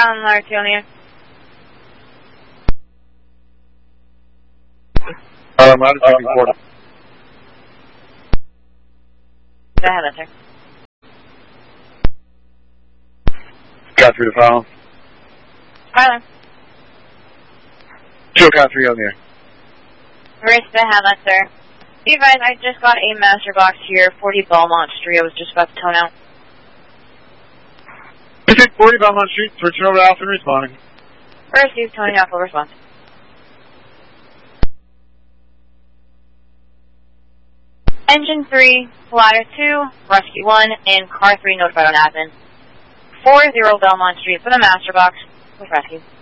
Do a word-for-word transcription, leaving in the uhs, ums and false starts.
Ground Ladder two on the air. Uh, Ladder two report. Go ahead, sir. Got three to file. Tyler. Two got three on the air. Race the Hamlet, sir. You guys, I just got a master box here, forty Belmont Street. I was just about to tone out. You take forty Belmont Street, switching over to Alpha and responding. First, you've toning out, full response. Engine three, Ladder two, Rescue one, and Car three notified on admin. four zero Belmont Street for the master box with rescue.